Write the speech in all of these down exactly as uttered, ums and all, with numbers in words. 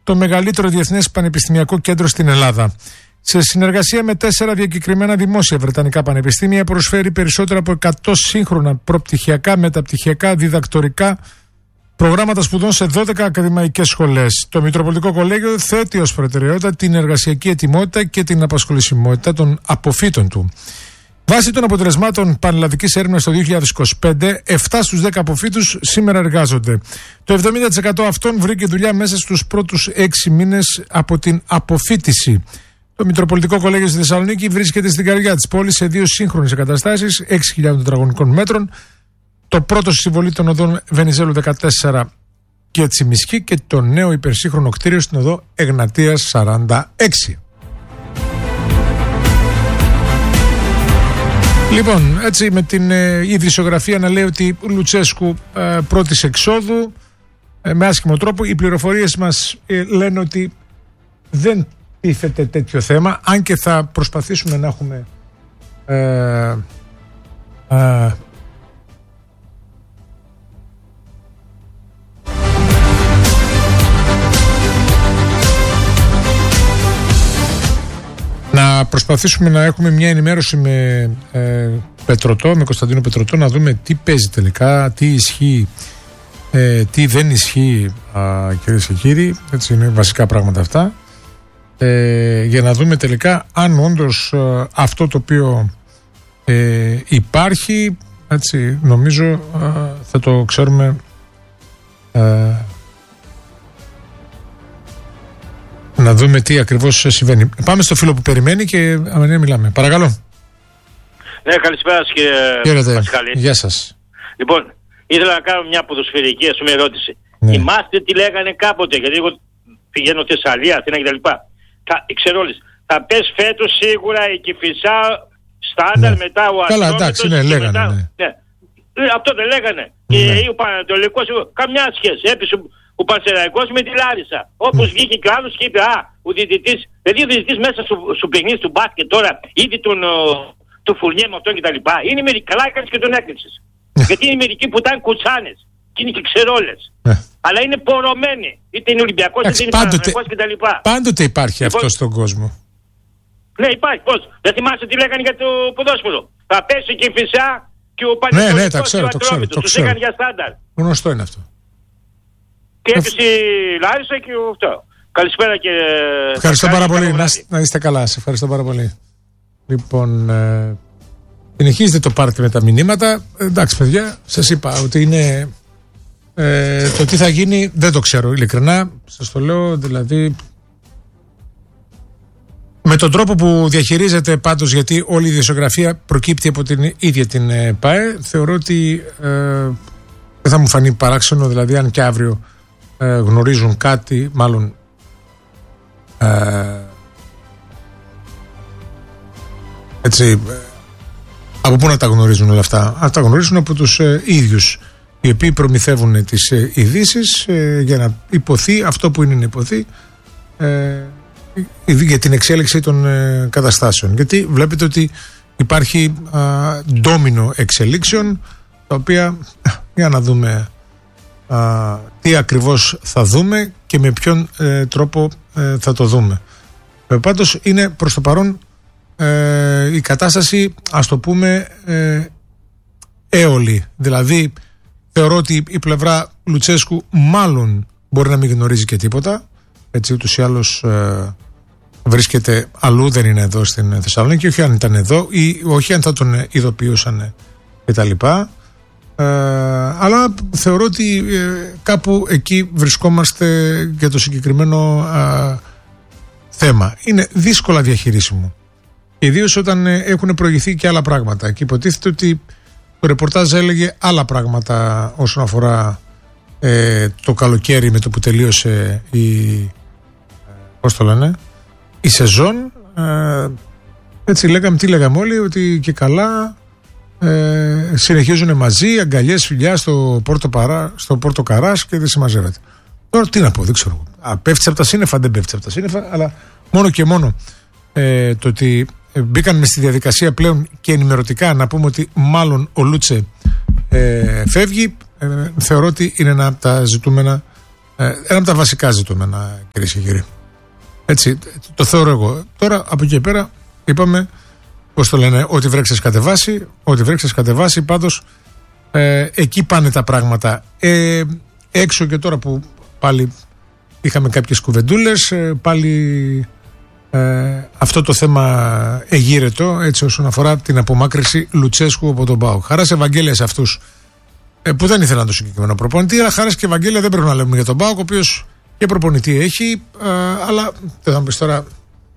το μεγαλύτερο διεθνές πανεπιστημιακό κέντρο στην Ελλάδα. Σε συνεργασία με τέσσερα διακεκριμένα δημόσια βρετανικά πανεπιστήμια, προσφέρει περισσότερα από εκατό σύγχρονα προπτυχιακά, μεταπτυχιακά, διδακτορικά προγράμματα σπουδών σε δώδεκα ακαδημαϊκές σχολές. Το Μητροπολιτικό Κολέγιο θέτει ως προτεραιότητα την εργασιακή ετοιμότητα και την απασχολησιμότητα των αποφύτων του. Βάσει των αποτελεσμάτων πανελλαδικής έρευνας το δύο χιλιάδες είκοσι πέντε, επτά στους δέκα αποφύτους σήμερα εργάζονται. Το εβδομήντα τοις εκατό αυτών βρήκε δουλειά μέσα στους πρώτους έξι μήνες από την αποφύτιση. Το Μητροπολιτικό Κολέγιο στη Θεσσαλονίκη βρίσκεται στην καρδιά της πόλης σε δύο σύγχρονες εγκαταστάσεις έξι χιλιάδες τετραγωνικών μέτρων. Το πρώτο στη συμβολή των οδών Βενιζέλου δεκατέσσερα και Τσιμισκή και το νέο υπερσύγχρονο κτίριο στην οδό Εγνατίας σαράντα έξι. Λοιπόν, έτσι με την ε, ειδησιογραφία να λέει ότι ο Λουτσέσκου ε, πρώτης εξόδου ε, με άσχημο τρόπο. Οι πληροφορίες μας ε, λένε ότι δεν τίθεται τέτοιο θέμα, αν και θα προσπαθήσουμε να έχουμε ε, ε, να προσπαθήσουμε να έχουμε μια ενημέρωση με ε, Πετρωτό, με Κωνσταντίνο Πετρωτό, να δούμε τι παίζει τελικά, τι ισχύει, ε, τι δεν ισχύει, κυρίες και κύριοι. Έτσι είναι βασικά πράγματα αυτά. Ε, για να δούμε τελικά αν όντως ε, αυτό το οποίο ε, υπάρχει, έτσι νομίζω ε, θα το ξέρουμε ε, να δούμε τι ακριβώς συμβαίνει. Πάμε στο φίλο που περιμένει και αμενία μιλάμε. Παρακαλώ. Ναι, καλησπέρα σας κύριε Πασχαλή. Γεια σας. Λοιπόν, ήθελα να κάνω μια ποδοσφαιρική ας πούμε ερώτηση. Ναι. Θυμάστε τι λέγανε κάποτε, γιατί εγώ πηγαίνω Θεσσαλία, Αθήνα κτλ. Ξέρω όλες. Θα πες φέτος σίγουρα η Κηφισιά στάνταρ, ναι. Μετά ο Αστρόμετος. Καλά, εντάξει, ναι, λέγανε. Μετά, ναι. Ναι. Αυτό δεν λέγανε. Ναι. Και ο Πανατολικός, καμιά σχέση. Έπεσε ο Πανσεραϊκός με τη Λάρισα. Όπως Mm. βγήκε και άλλος και είπε, α, ο διαιτητής, δηλαδή ο διαιτητής μέσα στο, στο παιχνίδι του μπάσκετ τώρα, ήδη τον, το Φουρνιέ με αυτόν και τα λοιπά. Είναι μερικοί, καλά έκανες και τον έκλεισες. Γιατί είναι μερικοί που ήταν κουτσάνες και είναι και ξερόλες. Αλλά είναι πορωμένοι. Είτε είναι Ολυμπιακός, είτε είναι Παναθηναϊκός και τα λοιπά. Πάντοτε υπάρχει λοιπόν, αυτό στον κόσμο. Ναι, υπάρχει. Πώς. Δεν θυμάσαι τι λέγανε για το ποδόσφαιρο. Θα πέσει και η Φυσιά και ο Παναθηναϊκός. Ναι, ναι, τα ξέρω, το ξέρω. Το ξέρω. Τους για στάνταρ. Γνωστό είναι αυτό. Και έπεσε η Λάρισα και αυτό. Καλησπέρα και... Ευχαριστώ πάρα πολύ. Να, να είστε καλά. Σε ευχαριστώ πάρα πολύ. Λοιπόν, ε, συνεχίζετε το πάρτι με τα μηνύματα. Ε, εντάξει, παιδιά, σας είπα ότι είναι... Ε, το τι θα γίνει δεν το ξέρω, ειλικρινά. Σας το λέω, δηλαδή... Με τον τρόπο που διαχειρίζεται πάντως, γιατί όλη η ειδησιογραφία προκύπτει από την ίδια την ε, ΠΑΕ, θεωρώ ότι ε, δεν θα μου φανεί παράξενο, δηλαδή αν και αύριο ε, γνωρίζουν κάτι, μάλλον ε, έτσι, ε, από πού να τα γνωρίζουν όλα αυτά? Να τα γνωρίζουν από τους ε, ίδιους, οι οποίοι προμηθεύουν τις ε, ειδήσεις ε, για να υποθεί αυτό που είναι να υποθεί ε, για την εξέλιξη των ε, καταστάσεων. Γιατί βλέπετε ότι υπάρχει α, ντόμινο εξελίξεων, τα οποία για να δούμε α, τι ακριβώς θα δούμε και με ποιον ε, τρόπο ε, θα το δούμε. Ε, πάντως είναι προς το παρόν ε, η κατάσταση, ας το πούμε, ε, έολη. Δηλαδή θεωρώ ότι η πλευρά Λουτσέσκου μάλλον μπορεί να μην γνωρίζει και τίποτα, έτσι ούτως ή άλλως ε, βρίσκεται αλλού, δεν είναι εδώ στην Θεσσαλονίκη, όχι αν ήταν εδώ ή όχι αν θα τον ειδοποιούσαν κτλ. Ε, αλλά θεωρώ ότι ε, κάπου εκεί βρισκόμαστε για το συγκεκριμένο ε, θέμα. Είναι δύσκολα διαχειρίσιμο. Ιδίως όταν ε, έχουν προηγηθεί και άλλα πράγματα. Και υποτίθεται ότι το ρεπορτάζ έλεγε άλλα πράγματα όσον αφορά ε, το καλοκαίρι με το που τελείωσε η, ε, πώς το λένε, η σεζόν. Ε, έτσι λέγαμε, τι λέγαμε όλοι, ότι και καλά ε, συνεχίζουν μαζί, αγκαλιές, φιλιά στο Πόρτο, Παρά, στο Πόρτο Καράς και δεν συμμαζεύεται. Τώρα τι να πω, δεν ξέρω. Α, πέφτει από τα σύννεφα, δεν πέφτει από τα σύννεφα, αλλά μόνο και μόνο ε, το ότι μπήκαν μες στη διαδικασία πλέον και ενημερωτικά να πούμε ότι μάλλον ο Λούτσε ε, φεύγει, ε, θεωρώ ότι είναι ένα από τα ζητούμενα Ε, ένα από τα βασικά ζητούμενα, κυρίες και κύριοι. Έτσι, το θεωρώ εγώ. Τώρα από εκεί πέρα είπαμε, πώς το λένε, ότι βρέξες κατεβάσει, ότι βρέξες κατεβάσει, πάντως ε, εκεί πάνε τα πράγματα. Ε, έξω και τώρα που πάλι είχαμε κάποιες κουβεντούλες, ε, πάλι ε, αυτό το θέμα εγείρετο, έτσι, όσον αφορά την απομάκρυση Λουτσέσκου από τον ΠΑΟΚ. Χαράς Ευαγγέλια σε αυτούς ε, που δεν ήθελαν το συγκεκριμένο προπονητή, αλλά χαράς και Ευαγγέλια δεν πρέπει να λέμε για τον ΠΑΟΚ, ο οποίος και προπονητή έχει, ε, αλλά δεν θα μου πεις τώρα.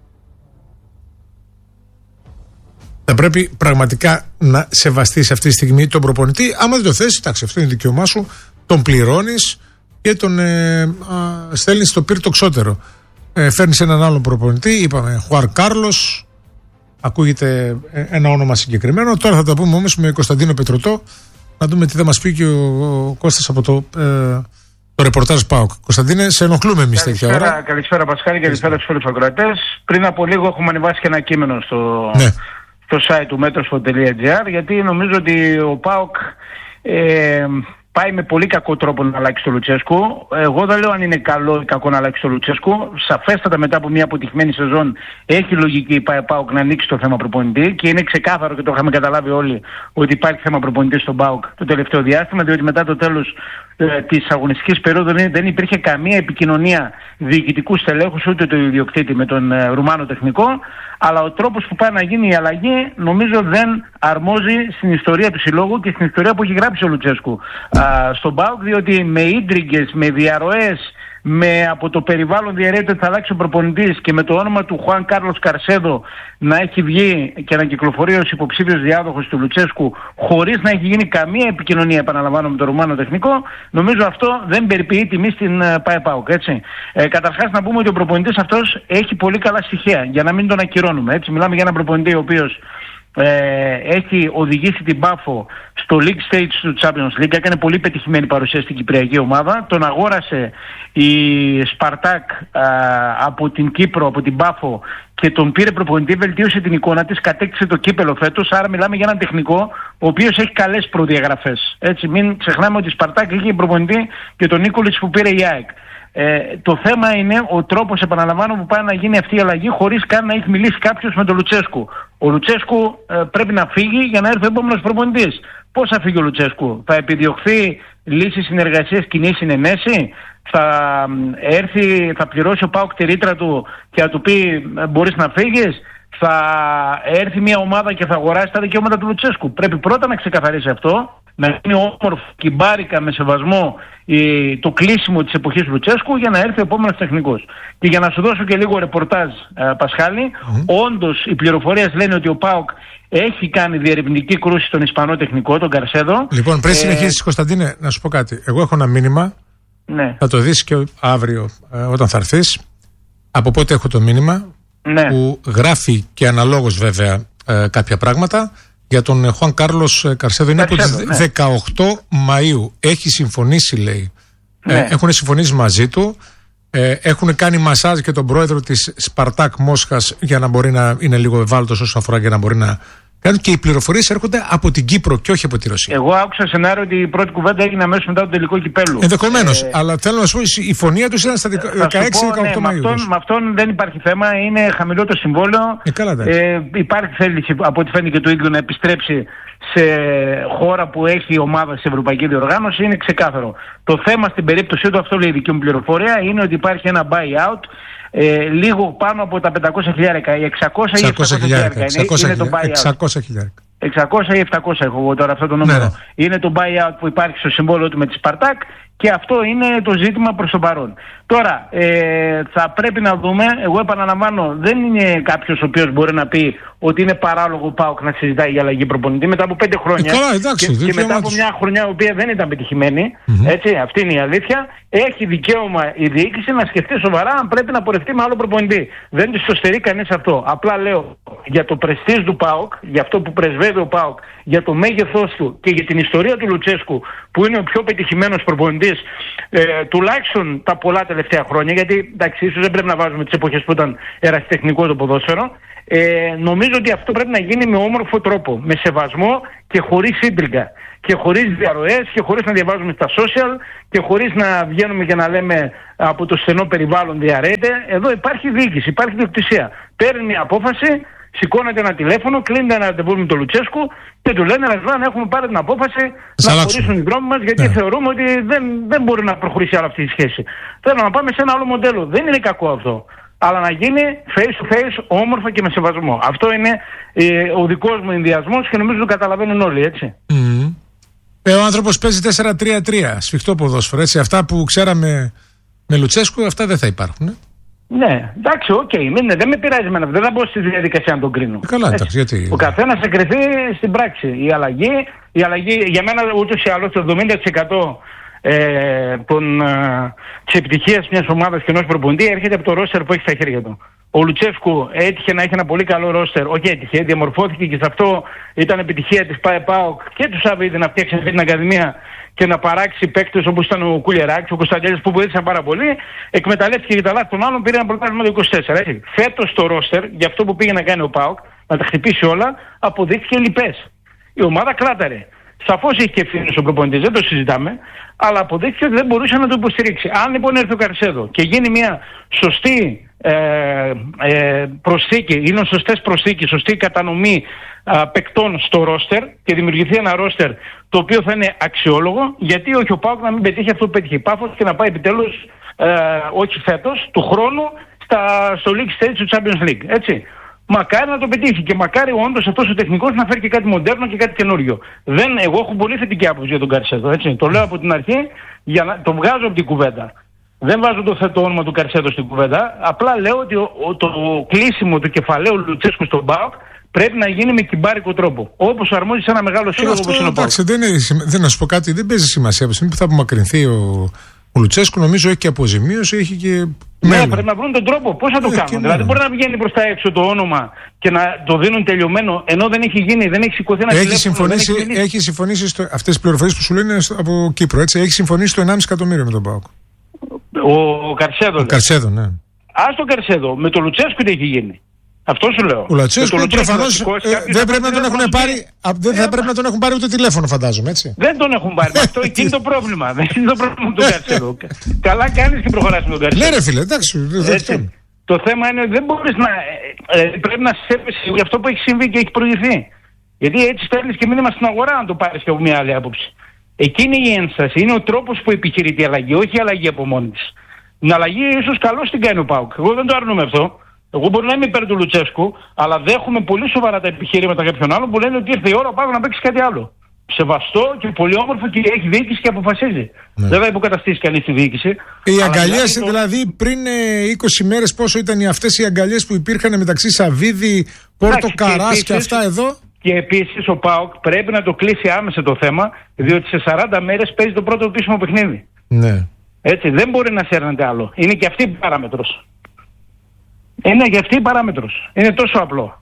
Θα πρέπει πραγματικά να σεβαστείς αυτή τη στιγμή τον προπονητή. Άμα δεν το θες, εντάξει, αυτό είναι δικαίωμά σου, τον πληρώνεις και τον ε, στέλνεις στο πύρ το ξώτερο. Ε, φέρνεις έναν άλλον προπονητή, είπαμε Χουάν Κάρλος, ακούγεται ένα όνομα συγκεκριμένο. Τώρα θα τα πούμε όμως με Κωνσταντίνο Πετρωτό, να δούμε τι θα μας πει και ο, ο Κώστας από το, ε, το ρεπορτάζ ΠΑΟΚ. Κωνσταντίνε, σε ενοχλούμε εμείς τέτοια ώρα. Καλησπέρα Πασχάλη, καλησπέρα στους όλους τους ακροατές. Πριν από λίγο έχουμε ανεβάσει και ένα κείμενο στο, ναι. στο site του metrosport τελεία gr, γιατί νομίζω ότι ο ΠΑΟΚ ε, πάει με πολύ κακό τρόπο να αλλάξει το Λουτσέσκου. Εγώ δεν λέω αν είναι καλό ή κακό να αλλάξει το Λουτσέσκου. Σαφέστατα μετά από μια αποτυχημένη σεζόν έχει λογική η ΠΑΟΚ να ανοίξει το θέμα προπονητή και είναι ξεκάθαρο και το είχαμε καταλάβει όλοι ότι υπάρχει θέμα προπονητή στον ΠΑΟΚ το τελευταίο διάστημα, διότι μετά το τέλος ε, της αγωνιστικής περίοδου δεν υπήρχε καμία επικοινωνία διοικητικού στελέχους ούτε του ιδιοκτήτη με τον ε, Ρουμάνο τεχνικό, αλλά ο τρόπος που πάει να γίνει η αλλαγή νομίζω δεν αρμόζει στην ιστορία του συλλόγου και στην ιστορία που έχει γράψει ο Λουτσέσκου α, στον ΠΑΟΚ, διότι με ίντριγκες, με διαρροές, με από το περιβάλλον διαρρέεται ότι θα αλλάξει ο προπονητής και με το όνομα του Χουάν Κάρλος Καρσέδο να έχει βγει και να κυκλοφορεί ως υποψήφιος διάδοχος του Λουτσέσκου χωρίς να έχει γίνει καμία επικοινωνία, επαναλαμβάνω, με το Ρουμάνο τεχνικό, νομίζω αυτό δεν περιποιεί τιμή στην ΠΑΕ-ΠΑΟΚ, έτσι. Ε, καταρχάς να πούμε ότι ο προπονητής αυτός έχει πολύ καλά στοιχεία για να μην τον ακυρώνουμε, έτσι. Μιλάμε για έναν προπονητή ο οποίος Ε, έχει οδηγήσει την Πάφο στο League Stage του Champions League, έκανε πολύ πετυχημένη παρουσία στην κυπριακή ομάδα, τον αγόρασε η Σπαρτάκ α, από την Κύπρο, από την Πάφο και τον πήρε προπονητή, βελτίωσε την εικόνα της, κατέκτησε το κύπελο φέτος, άρα μιλάμε για έναν τεχνικό ο οποίος έχει καλές προδιαγραφές, έτσι. Μην ξεχνάμε ότι η Σπαρτάκ είχε προπονητή και τον Νίκολιτς που πήρε η ΑΕΚ. Ε, το θέμα είναι ο τρόπος, επαναλαμβάνω, που πάει να γίνει αυτή η αλλαγή χωρίς καν να έχει μιλήσει κάποιος με τον Λουτσέσκου. Ο Λουτσέσκου ε, πρέπει να φύγει για να έρθει ο επόμενος προπονητής. Πώς θα φύγει ο Λουτσέσκου? Θα επιδιωχθεί λύση συνεργασίας, κοινή συνενέση? Θα έρθει, θα πληρώσει ο ΠΑΟΚ τη ρήτρα του και θα του πει μπορείς να φύγεις? Θα έρθει μια ομάδα και θα αγοράσει τα δικαιώματα του Λουτσέσκου? Πρέπει πρώτα να ξεκαθαρίσει αυτό, να είναι όμορφο και μπάρικα με σεβασμό η, το κλείσιμο της εποχής του Λουτσέσκου για να έρθει ο επόμενος τεχνικός. Και για να σου δώσω και λίγο ρεπορτάζ, ε, Πασχάλη, mm-hmm. όντως οι πληροφορίες λένε ότι ο ΠΑΟΚ έχει κάνει διερευνητική κρούση στον Ισπανό τεχνικό, τον Καρσέδο. Λοιπόν, πριν ε... συνεχίσεις, Κωνσταντίνε, να σου πω κάτι. Εγώ έχω ένα μήνυμα, ναι. θα το δεις και αύριο ε, όταν θα έρθεις. Από πότε έχω το μήνυμα, ναι. που γράφει και αναλόγως βέβαια ε, κάποια πράγματα. Για τον Χουάν Κάρλος Καρσέδο είναι από τις ναι. δεκαοκτώ Μαΐου. Έχει συμφωνήσει, λέει. Ναι. Ε, έχουν συμφωνήσει μαζί του. Ε, έχουν κάνει μασάζ και τον πρόεδρο της Σπαρτάκ Μόσχας για να μπορεί να είναι λίγο ευάλωτος όσον αφορά για να μπορεί να κάνει. Και οι πληροφορίες έρχονται από την Κύπρο και όχι από τη Ρωσία. Εγώ άκουσα σενάριο ότι η πρώτη κουβέντα έγινε αμέσως μετά το τελικό κυπέλλου. Ενδεχομένως. Ε, αλλά θέλω να σου πω, η φωνία τους ήταν στα δεκαέξι δεκαοκτώ ναι, Μαΐου. Με αυτόν, με αυτόν δεν υπάρχει θέμα. Είναι χαμηλό το συμβόλαιο. Ε, καλά, ε, υπάρχει θέληση από ό,τι φαίνεται και του ίδιου να επιστρέψει σε χώρα που έχει ομάδα σε ευρωπαϊκή διοργάνωση. Είναι ξεκάθαρο. Το θέμα στην περίπτωσή του, αυτό λέει η δική μου πληροφορία, είναι ότι υπάρχει ένα buyout. Ε, λίγο πάνω από τα πεντακόσια χιλιάρικα, ή εξακόσια ή επτακόσια χιλιάρικα είναι, είναι το buyout. εξακόσια χιλιάρικα. εξακόσια ή επτακόσια έχω εγώ τώρα αυτό το νούμερο. Ναι. Είναι το buyout που υπάρχει στο συμβόλαιο του με τη Σπαρτάκ και αυτό είναι το ζήτημα προς το παρόν. Τώρα, ε, θα πρέπει να δούμε, εγώ επαναλαμβάνω, δεν είναι κάποιος ο οποίος μπορεί να πει ότι είναι παράλογο ο ΠΑΟΚ να συζητάει για αλλαγή προπονητή μετά από πέντε χρόνια. Ε, καλά, εντάξει, και, και μετά από μια χρονιά η οποία δεν ήταν πετυχημένη, mm-hmm. έτσι, αυτή είναι η αλήθεια, έχει δικαίωμα η διοίκηση να σκεφτεί σοβαρά αν πρέπει να πορευτεί με άλλο προπονητή. Δεν της το στερεί κανείς αυτό. Απλά λέω για το πρεστίζ του ΠΑΟΚ, για αυτό που πρεσβεύει ο ΠΑΟΚ, για το μέγεθός του και για την ιστορία του Λουτσέσκου, που είναι ο πιο πετυχημένος προπονητής ε, τουλάχιστον τα πολλά τελευταία χρόνια, γιατί εντάξει, ίσως δεν πρέπει να βάζουμε τις εποχές που ήταν ερασιτεχνικό το ποδόσφαιρο. Ε, νομίζω ότι αυτό πρέπει να γίνει με όμορφο τρόπο, με σεβασμό και χωρίς ίντριγκα και χωρίς διαρροές και χωρίς να διαβάζουμε στα social και χωρίς να βγαίνουμε και να λέμε από το στενό περιβάλλον διαρρέεται. Εδώ υπάρχει διοίκηση, υπάρχει διοκτησία. Παίρνει μια απόφαση, σηκώνεται ένα τηλέφωνο, κλείνεται ένα ραντεβού με τον Λουτσέσκου και του λένε Ρασβάν, έχουμε πάρει την απόφαση να χωρίσουν οι δρόμοι μας γιατί ναι. θεωρούμε ότι δεν, δεν μπορεί να προχωρήσει άλλο αυτή η σχέση. Θέλω να πάμε σε ένα άλλο μοντέλο. Δεν είναι κακό αυτό. Αλλά να γίνει face to face, όμορφα και με σεβασμό. Αυτό είναι ε, ο δικός μου ενδιασμός και νομίζω το καταλαβαίνουν όλοι, έτσι. Mm. Ε, ο άνθρωπος παίζει τέσσερα τρία τρία, σφιχτό ποδόσφαιρο, έτσι. Αυτά που ξέραμε με Λουτσέσκου, αυτά δεν θα υπάρχουν. Ε? Ναι, εντάξει, οκ. Okay. Δεν με πειράζει εμένα. Δεν θα μπω στη διαδικασία να τον κρίνω. Ε, καλά, εντάξει, γιατί... Ο καθένας θα κρυθεί στην πράξη. Η αλλαγή, η αλλαγή για μένα ούτως ή άλλως το εβδομήντα τοις εκατό ε, των, ε, της επιτυχίας μιας ομάδας και ενός προπονητή έρχεται από το ρόστερ που έχει στα χέρια του. Ο Λουτσέσκου έτυχε να έχει ένα πολύ καλό ρόστερ. Όχι έτυχε, διαμορφώθηκε και σε αυτό ήταν επιτυχία της ΠΑΕ-ΠΑΟΚ και του Σαββίδη να φτιάξει αυτή την Ακαδημία και να παράξει παίκτες όπως ήταν ο Κουλιεράκης, ο Κωνσταντέλης που βοήθησαν πάρα πολύ. Εκμεταλλεύτηκε για τα λάθη των άλλων, πήρε ένα πρωτάθλημα το είκοσι τέσσερα. Έτσι. Φέτος το ρόστερ, για αυτό που πήγε να κάνει ο ΠΑΟΚ, να τα χτυπήσει όλα, αποδείχθηκε λιπές. Η ομάδα κράταρε. Σαφώς έχει και ευθύνη ο προπονητής, δεν το συζητάμε, αλλά αποδείχθηκε ότι δεν μπορούσε να το υποστηρίξει. Αν λοιπόν έρθει ο Καρσέδο και γίνει μια σωστή ε, ε, προσθήκη, είναι σωστές προσθήκες, σωστή κατανομή α, παικτών στο ρόστερ και δημιουργηθεί ένα ρόστερ το οποίο θα είναι αξιόλογο, γιατί όχι ο ΠΑΟΚ να μην πετύχει αυτό που πέτυχε η Πάφος και να πάει επιτέλους, ε, όχι φέτος, του χρόνου στα, στο League Stage του Champions League. Έτσι. Μακάρι να το πετύχει και μακάρι όντως αυτός ο τεχνικός να φέρει και κάτι μοντέρνο και κάτι καινούριο. Δεν, εγώ έχω πολύ θετική άποψη για τον Καρσέδο, έτσι. Το λέω από την αρχή για να το βγάζω από την κουβέντα. Δεν βάζω το, το όνομα του Καρσέδο στην κουβέντα. Απλά λέω ότι ο, ο, το κλείσιμο του κεφαλαίου Λουτσέσκου στον ΠΑΟΚ πρέπει να γίνει με κυμπάρικο τρόπο. Όπως αρμόζει σε ένα μεγάλο σύλλογο όπως είναι ο ΠΑΟΚ. Εντάξει, δεν, δεν να σου πω κάτι, δεν παίζει σημασία. Από τη στιγμή που θα απομακρυνθεί ο, ο Λουτσέσκου, νομίζω έχει και αποζημίωση, έχει και. Ναι, μέλλον. Πρέπει να βρουν τον τρόπο. Πώς θα το ε, κάνουν. Δηλαδή, μπορεί να βγαίνει προς τα έξω το όνομα και να το δίνουν τελειωμένο, ενώ δεν έχει γίνει, δεν έχει σηκωθεί ένα τηλέφωνο. Συμφωνήσει, έχει, έχει συμφωνήσει. Στο, αυτές τις πληροφορίες που σου λένε από Κύπρο, έτσι. Έχει συμφωνήσει το ενάμιση εκατομμύριο με τον ΠΑΟΚ. Ο, ο Καρσέδο. Ο Καρσέδο, ναι. Ας τον Καρσέδο. Με τον Λουτσέσκου τι έχει γίνει. Αυτό σου λέω. Ο Λουτσέσκου προφανώς δεν πρέπει να τον έχουν πάρει. Δεν θα πρέπει να τον έχουν πάρει ούτε τηλέφωνο, φαντάζομαι, έτσι. Δεν τον έχουν πάρει. Αυτό εκεί είναι το πρόβλημα. Δεν είναι το πρόβλημα του Καρσέδο. Καλά κάνεις και προχωράς με τον Καρσέδο. Ναι, ρε φίλε, εντάξει. Το θέμα είναι ότι δεν μπορείς να. Πρέπει να σέβεσαι για αυτό που έχει συμβεί και έχει προηγηθεί. Γιατί έτσι στέλνεις και μήνυμα στην αγορά, να το πάρεις και από μια άλλη άποψη. Εκείνη η ένσταση είναι ο τρόπος που επιχειρείται η αλλαγή, όχι η αλλαγή από μόνη της. Την αλλαγή ίσως καλώς την κάνει ο ΠΑΟΚ. Εγώ δεν το αρνούμαι αυτό. Εγώ μπορεί να είμαι υπέρ του Λουτσέσκου, αλλά δέχομαι πολύ σοβαρά τα επιχειρήματα κάποιων άλλων που λένε ότι ήρθε η ώρα ο ΠΑΟΚ να παίξει κάτι άλλο. Σεβαστό και πολύ όμορφο και έχει διοίκηση και αποφασίζει. Ναι. Δεν θα υποκαταστήσει κανείς τη διοίκηση. Οι αγκαλιές, το... δηλαδή πριν είκοσι μέρες, πόσο ήταν αυτές οι αγκαλιές που υπήρχαν μεταξύ Σαββίδη, Πόρτο Καράς και αυτά εδώ. Και επίσης ο ΠΑΟΚ πρέπει να το κλείσει άμεσα το θέμα, διότι σε σαράντα μέρες παίζει το πρώτο επίσημο παιχνίδι. Ναι. Έτσι, δεν μπορεί να σέρνεται άλλο. Είναι και αυτή η παράμετρος. Είναι και αυτή η παράμετρος. Είναι τόσο απλό.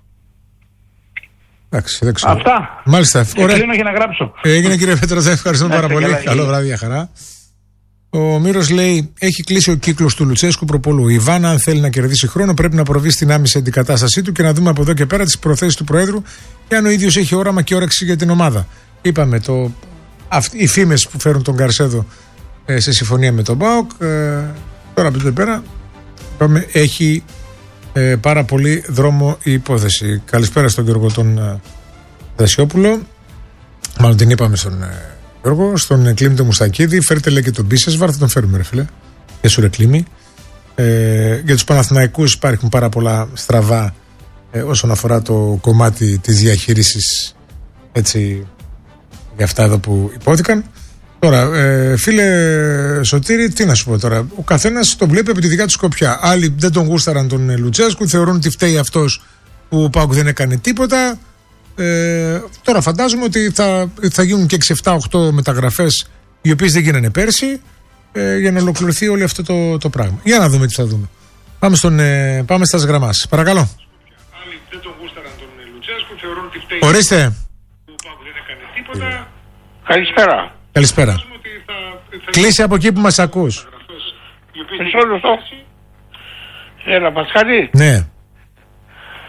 Εντάξει, δεν ξέρω. Αυτά. Μάλιστα. Κλείνω για να γράψω. Έγινε κύριε Πέτρα, ευχαριστώ πάρα πολύ. Καλά, καλό βράδυ, για χαρά. Ο Μύρος λέει: έχει κλείσει ο κύκλος του Λουτσέσκου προπολού. Η Βάνα, αν θέλει να κερδίσει χρόνο, πρέπει να προβεί στην άμεση αντικατάστασή του και να δούμε από εδώ και πέρα τις προθέσεις του Προέδρου και αν ο ίδιος έχει όραμα και όρεξη για την ομάδα. Είπαμε, το, αυτοί, οι φήμες που φέρουν τον Καρσέδο ε, σε συμφωνία με τον ΠΑΟΚ. Ε, τώρα από εδώ και πέρα είπαμε, έχει ε, πάρα πολύ δρόμο η υπόθεση. Καλησπέρα στον Γιώργο τον ε, Δασιόπουλο. Μάλλον την είπαμε στον. Ε, Γιώργο, στον Κλήμη τον Μουστακίδη, φέρτε λέει και τον Μπίσεσβαρ, θα τον φέρουμε ρε φίλε. Για σου ρε Κλήμη. Ε, για τους Παναθηναϊκούς υπάρχουν πάρα πολλά στραβά ε, όσον αφορά το κομμάτι της διαχείρισης, έτσι, για αυτά εδώ που υπόθηκαν. Τώρα, ε, φίλε Σωτήρη, τι να σου πω τώρα. Ο καθένας τον βλέπει από τη δικιά του σκοπιά. Άλλοι δεν τον γούσταραν τον Λουτσέσκου, θεωρούν ότι φταίει αυτός που ο ΠΑΟΚ δεν έκανε τίποτα. Ε, τώρα φαντάζομαι ότι θα, θα γίνουν και έξι, επτά, οκτώ μεταγραφές οι οποίες δεν γίνανε πέρσι ε, για να ολοκληρωθεί όλο αυτό το, το πράγμα. Για να δούμε τι θα δούμε. Πάμε, στον, ε, πάμε στα γραμμάς. Παρακαλώ. Άλλοι δεν τον γούσταραν τον Λουτσέσκου, θεωρούν ότι φταίει. Ορίστε. Ο ΠΑΟΚ δεν έκανε τίποτα. Καλησπέρα. Καλησπέρα. Κλείσε από εκεί που μας ακούς. Μισό λεπτό. Έλα Πασχαλή. Ναι.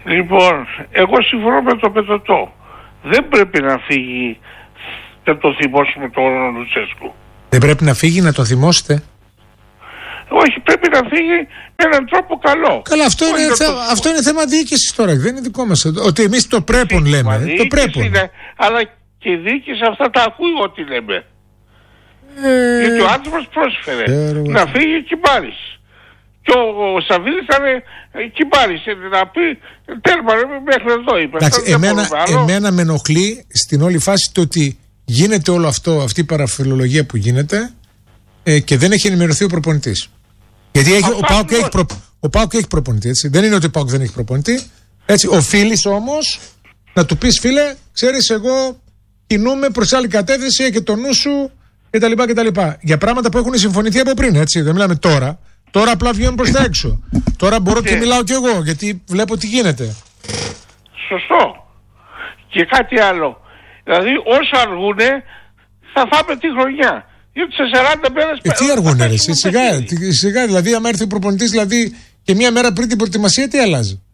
Λοιπόν, εγώ συμφωνώ με το Πετωτό. Δεν πρέπει να φύγει, να το θυμώσουμε τον Λουτσέσκου. Δεν πρέπει να φύγει, να το θυμώσετε. Όχι, πρέπει να φύγει με έναν τρόπο καλό. Καλά, αυτό, είναι, θε, το... αυτό είναι θέμα διοίκησης τώρα, δεν είναι δικό μας. Ότι εμείς το πρέπον λέμε. Το πρέπον. Είναι, αλλά και η διοίκηση αυτά τα ακούει ό,τι λέμε. Ε... Γιατί ο άνθρωπος μας πρόσφερε ε... να φύγει ο Κιμπάρης. Και ο, ο Σαββίδης ήταν Κιμπάρης. Να πει τέρμα, μέχρι εδώ είπε. Εντάξει, εμένα, εμένα με ενοχλεί στην όλη φάση το ότι γίνεται όλο αυτό, αυτή η παραφιλολογία που γίνεται. Ε, και δεν έχει ενημερωθεί ο προπονητής. Γιατί έχει, ο ΠΑΟΚ έχει, προ, έχει προπονητή, έτσι. Δεν είναι ότι ο ΠΑΟΚ δεν έχει προπονητή. Έτσι. Οφείλεις όμως να του πεις, φίλε, ξέρεις, εγώ κινούμαι προς άλλη κατεύθυνση και το νου σου κτλ. κτλ. Για πράγματα που έχουν συμφωνηθεί από πριν, έτσι. Δεν μιλάμε τώρα. Τώρα απλά βγαίνουμε προς τα έξω. Τώρα μπορώ και... και μιλάω κι εγώ, γιατί βλέπω τι γίνεται. Σωστό. Και κάτι άλλο. Δηλαδή, όσο αργούνε, θα φάμε τη χρονιά. Γιατί σε σαράντα μέρες... Ε, τι αργούνε ρε, σιγά, σιγά, δηλαδή άμα έρθει ο προπονητής δηλαδή και μία μέρα πριν την προετοιμασία, τι αλλάζει.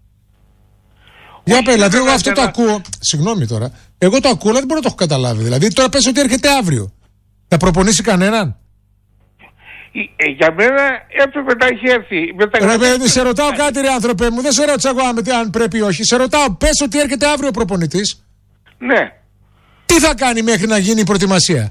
Για πέρα, δηλαδή εγώ αυτό το ακούω, συγγνώμη τώρα, εγώ το ακούω, αλλά δεν μπορώ να το έχω καταλάβει. Δηλαδή τώρα πες ότι έρχεται αύριο. Θα προπονήσει κανέναν. Ε, για μένα έπρεπε να έχει έρθει. Ρε παιδί, σε ρωτάω κάτι ρε άνθρωπε μου, δεν σε ρώτησα εγώ αν πρέπει ή όχι. Σε ρωτάω, πες ότι έρχεται αύριο ο προπονητής. Ναι. Τι θα κάνει μέχρι να γίνει η προετοιμασία.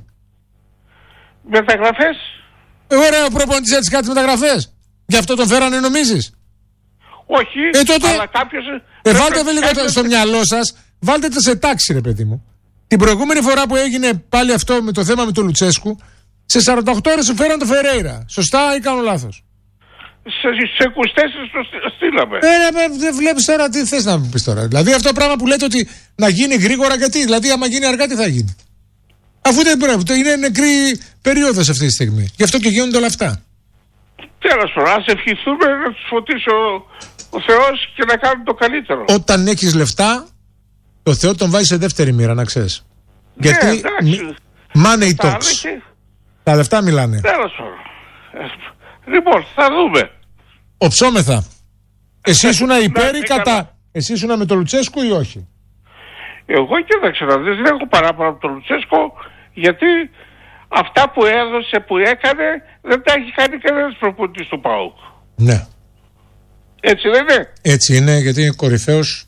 Μεταγραφές. Ωραία, ο προπονητής έτσι κάτι μεταγραφές. Γι' αυτό τον φέρανε νομίζεις. Όχι, ε, τότε... αλλά κάποιος... Ε, βάλτε με λίγο το, στο μυαλό σας, βάλτε το σε τάξη ρε παιδί μου. Την προηγούμενη φορά που έγινε πάλι αυτό με το θέμα με τον Λουτσέσκου, σε σαράντα οκτώ ώρες σου φέραν τον Φερέιρα. Σωστά ή κάνω λάθος? Σε, σε είκοσι τέσσερα το στείλαμε. Ε, δεν βλέπεις τώρα τι θες να μου πεις τώρα. Δηλαδή αυτό το πράγμα που λέτε ότι να γίνει γρήγορα, γιατί, δηλαδή άμα γίνει αργά τι θα γίνει. Αφού δεν πρέπει, είναι νεκρή περίοδος αυτή τη στιγμή. Γι' αυτό και γίνονται όλα αυτά. Τέλος πάντων, ας ευχηθούμε να τους φωτίσει ο, ο Θεός και να κάνουν το καλύτερο. Όταν έχεις λεφτά, το Θεό τον βάζει σε δεύτερη μοίρα, να ξέρεις. Ναι, γιατί εντάξει. Money talks. Και... τα λεφτά μιλάνε. Τέλος πάντων. Λοιπόν, θα δούμε. Οψόμεθα. Εσύ ήσουν υπέρ ή κατά? Εσύ ήσουν με τον Λουτσέσκου ή όχι? Εγώ κοίταξε να δεις, δεν έχω παράπονα από τον Λουτσέσκο, γιατί αυτά που έδωσε, που έκανε, δεν τα έχει κάνει κανένας προπονητής του ΠΑΟΚ. Ναι. Έτσι δεν είναι? Έτσι είναι, γιατί είναι κορυφαίος.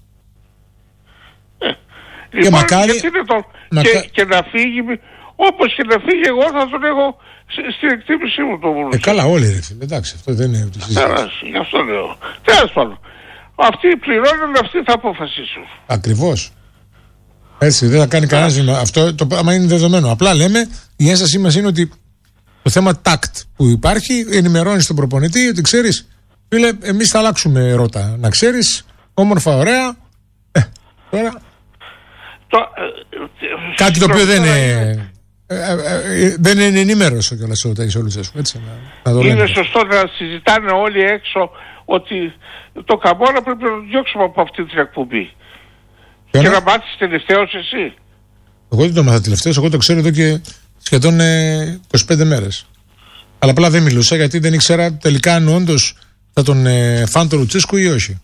Ε, λοιπόν, και μακάρι... γιατί είναι το... Μακά... και, και να φύγει, όπως και να φύγει, εγώ θα τον έχω στην εκτίμησή μου τον Λουτσέσκο. Ε, καλά όλοι ρε φίλε, εντάξει, αυτό δεν είναι ούτε συζήτηση. Γι' αυτό λέω. Τέλος πάντων. Αυτοί πληρώνουν, αυτοί θα αποφασίσουν. Ακριβώς. Έτσι, δεν θα κάνει κανένα ζήτημα. Αυτό το άμα είναι δεδομένο. Απλά λέμε, η ένστασή μας είναι ότι το θέμα tact που υπάρχει, ενημερώνει τον προπονητή ότι ξέρεις, φίλε, εμείς θα αλλάξουμε ρότα. Να ξέρεις, όμορφα, ωραία. Ε, τώρα. Το, ε, κάτι το οποίο δεν είναι. Ε, ε, ε, δεν είναι ενημέρωση κιόλας ο Ταγής Λουτσέσκου. Έτσι, να, να το είναι σωστό να συζητάνε όλοι έξω ότι το καμπόνα πρέπει να το διώξουμε από αυτή την εκπομπή. Και να μάθεις τελευταίος εσύ. Εγώ δεν το μάθα τελευταίος, εγώ το ξέρω εδώ και σχεδόν ε, είκοσι πέντε μέρες. Αλλά απλά δεν μιλούσα γιατί δεν ήξερα τελικά αν όντως θα τον ε, φάνε τον Λουτσέσκου ή όχι.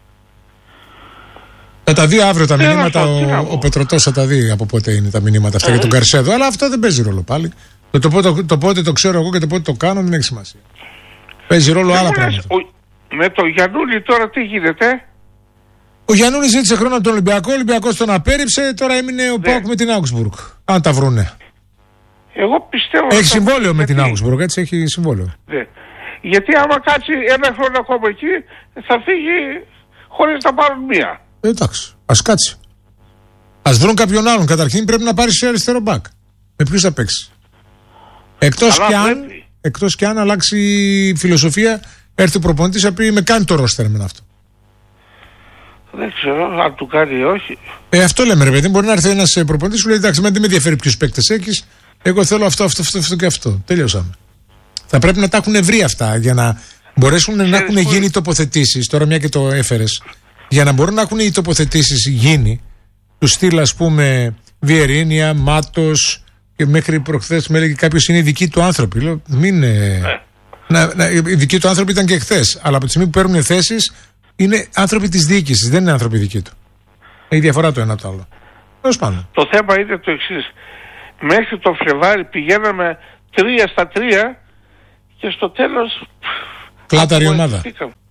Θα τα δει αύριο τα δεν μηνύματα, ο, ο Πετρωτός θα τα δει από πότε είναι τα μηνύματα αυτά ε. για τον Καρσέδο. Αλλά αυτό δεν παίζει ρόλο πάλι. Το, το, το, το, το πότε το ξέρω εγώ και το πότε το κάνω δεν έχει σημασία. Παίζει ρόλο άλλα πράγματα. Ο, με το Γιαννούλη τώρα τι γίνεται? Ο Γιαννούλης ζήτησε χρόνο από τον Ολυμπιακό, ο Ολυμπιακός τον απέρριψε, τώρα έμεινε ο ΠΑΟΚ με την Augsburg. Αν τα βρούνε. Εγώ πιστεύω... Έχει συμβόλαιο θα... με γιατί... την Augsburg, έτσι έχει συμβόλαιο. Ναι. Γιατί άμα κάτσει ένα χρόνο ακόμα εκεί, θα φύγει χωρίς να πάρουν μία. Ε, εντάξει, ας κάτσει. Ας βρουν κάποιον άλλον. Καταρχήν πρέπει να πάρει σε αριστερό μπακ. Με ποιους θα παίξει. Εκτός και, αν, εκτός και αν αλλάξει η φιλοσοφία, έρθει ο προπονητής να πει με κάνει το ρόστερ με αυτό. Δεν ξέρω αν του κάνει ή όχι. Ε, αυτό λέμε ρε παιδί. Μπορεί να έρθει ένας προπονητής που λέει εντάξει, δεν με ενδιαφέρει ποιους παίκτες έχεις. Εγώ θέλω αυτό, αυτό, αυτό, αυτό και αυτό. Τελειώσαμε. Θα πρέπει να τα έχουν βρει αυτά για να μπορέσουν Ξέρεις να έχουν πολύ... γίνει τοποθετήσεις. Τώρα μια και το έφερες. Για να μπορούν να έχουν οι τοποθετήσεις γίνει, του στυλ ας πούμε Βιερίνια, Μάτος και μέχρι προχθές μου έλεγε κάποιος είναι οι δικοί του άνθρωποι. Λέω μην. Ε... Να, να, οι δικοί του άνθρωποι ήταν και χθες. Αλλά από τη στιγμή που παίρνουν θέσεις, είναι άνθρωποι της διοίκησης, δεν είναι άνθρωποι δικοί του. Έχει διαφορά το ένα από το άλλο. Τέλος πάντων. Το θέμα είναι το εξής. Μέχρι το Φλεβάρι πηγαίναμε τρία στα τρία και στο τέλος κλάταρη ομάδα.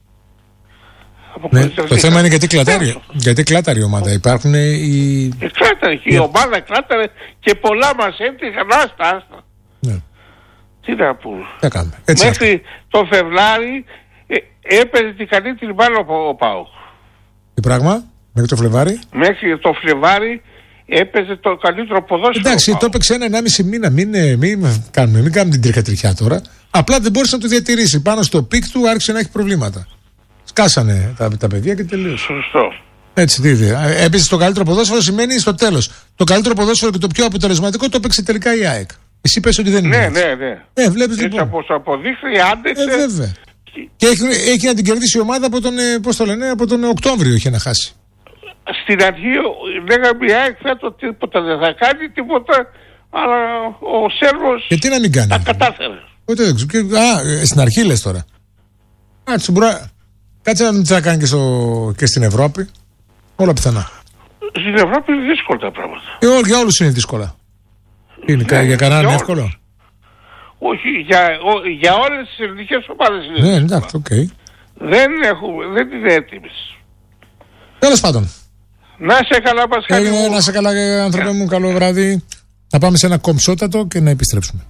Ναι, το θέμα είναι γιατί κλατάρει, γιατί κλάταρει η ομάδα. Υπάρχουν οι... Ε, κλάταρε και η ομάδα κλάταρε και πολλά μας έτυχαν άστα άστα. Ναι. Τι να πούμε. Έτσι μέχρι αυτό. Το Φεβράρι ε, έπαιζε την καλύτερη μπάλα ο, ο ΠΑΟΚ. Τι πράγμα, μέχρι το Φλεβάρι. Μέχρι το Φλεβάρι έπαιζε το καλύτερο ποδόσφαιρο. Εντάξει, το έπαιξε ένα ενάμιση μήνα. Μην, μην, κάνουμε, μην κάνουμε την τριχατριχιά τώρα. Απλά δεν μπόρεσε να το διατηρήσει. Πάνω στο πικ του άρχισε να έχει προβλήματα. Σκάσανε τα, τα παιδιά και τελείωσε. Σωστό. Έτσι, τι είδε. Έπαιζε το καλύτερο ποδόσφαιρο σημαίνει στο τέλος. Το καλύτερο ποδόσφαιρο και το πιο αποτελεσματικό το έπαιξε τελικά η ΑΕΚ. Εσύ πες ότι δεν είναι. Ναι, έτσι. ναι, ναι. Ε, βλέπεις έτσι λοιπόν. όπως αποδείχνει, άντεξε. Ε, βέβαια. Και, και έχει, έχει να την κερδίσει η ομάδα από τον, πώς το λένε, από τον Οκτώβριο είχε να χάσει. Στην αρχή λέγαμε η ΑΕΚ φέτος τίποτα δεν θα κάνει, τίποτα, αλλά ο Σέρβος γιατί να μην κάνει. τα κατάφερε. Ούτε δεν ξέρω. Α, στην αρχή λες τώρα. Κάτσε, μπορεί... Κάτσε να μην θα κάνει και, στο... και στην Ευρώπη. Όλα πιθανά. Στην Ευρώπη είναι δύσκολα τα πράγματα. Ε, ό, για όλους είναι δύσκολα. Είναι ναι, για κανέναν είναι εύκολο. Όχι, για, ο, για όλες τις ελληνικές ομάδες είναι ναι, εντάξει, οκ. Okay. Δεν, έχουμε, δεν είναι έτοιμες. Τέλος πάντων. Να σε καλά, Πασχάλη. Ε, να σε καλά, άνθρωπε μου, καλό βράδυ. Να πάμε σε ένα κομψότατο και να επιστρέψουμε.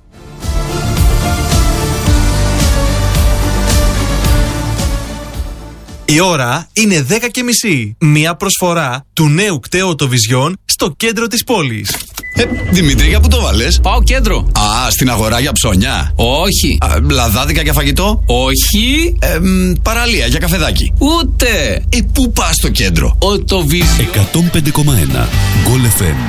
Η ώρα είναι δέκα και μισή. Μία προσφορά του νέου κταίου Vision στο κέντρο της πόλης. Ε, Δημήτρη, για πού το βάλες? Πάω κέντρο. Α, στην αγορά για ψώνια. Όχι. Α, λαδάδικα για φαγητό. Όχι. Ε, μ, παραλία για καφεδάκι. Ούτε. Ε, πού πας στο κέντρο? Auto-Vision. εκατόν πέντε κόμμα ένα Goal εφ εμ.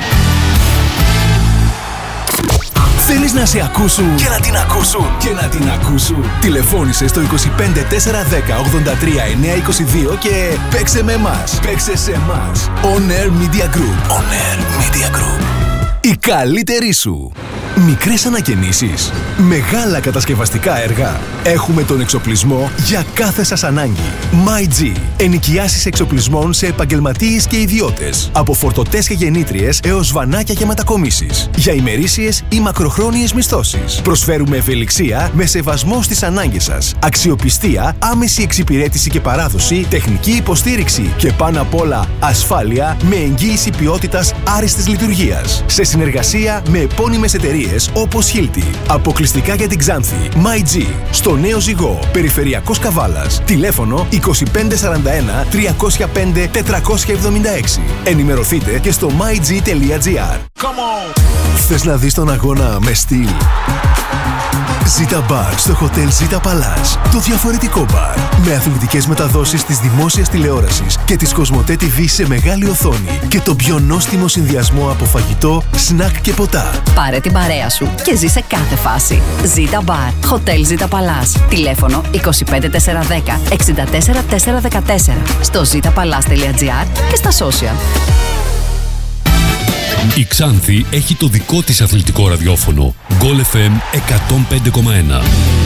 Θέλεις να σε ακούσουν και να την ακούσουν και να την ακούσουν. Τηλεφώνησε στο είκοσι πέντε τετρακόσια δέκα ογδόντα τρία εννιακόσια είκοσι δύο και παίξε με εμάς. Παίξε σε εμάς. On Air Media Group. On Air Media Group. Η καλύτερη σου. Μικρές ανακαινήσεις. Μεγάλα κατασκευαστικά έργα. Έχουμε τον εξοπλισμό για κάθε σας ανάγκη. MyG. Ενοικιάσεις εξοπλισμών σε επαγγελματίες και ιδιώτες. Από φορτωτές και γεννήτριες έως βανάκια και μετακομίσεις. Για ημερήσιες ή μακροχρόνιες μισθώσεις. Προσφέρουμε ευελιξία με σεβασμό στις ανάγκες σας. Αξιοπιστία, άμεση εξυπηρέτηση και παράδοση, τεχνική υποστήριξη και πάνω απ' όλα ασφάλεια με εγγύηση ποιότητας άριστης λειτουργίας. Σε συνεργασία με επώνυμες εταιρείες όπως Hilti. Αποκλειστικά για την Ξάνθη. MyG. Στο Νέο Ζυγό. Περιφερειακός Καβάλας. Τηλέφωνο είκοσι πέντε σαράντα ένα τριακόσια πέντε τετρακόσια εβδομήντα έξι. Ενημερωθείτε και στο myg τελεία gr. Θες να δεις τον αγώνα με στυλ? Zita Bar στο Hotel Zita Palace. Το διαφορετικό μπαρ. Με αθλητικές μεταδόσεις της δημόσιας τηλεόρασης και της Κοσμοτέ τι βι σε μεγάλη οθόνη. Και το πιο νόστιμο συνδυασμό από φαγητό, σνακ και ποτά. Πάρε την παρέα σου και ζήσε κάθε φάση. Zita Bar. Hotel Zita Palace. Τηλέφωνο είκοσι πέντε τετρακόσια δέκα εξήντα τέσσερα τετρακόσια δεκατέσσερα. Στο zita palace τελεία gr και στα social. Η Ξάνθη έχει το δικό της αθλητικό ραδιόφωνο. Goal εφ εμ εκατόν πέντε κόμμα ένα.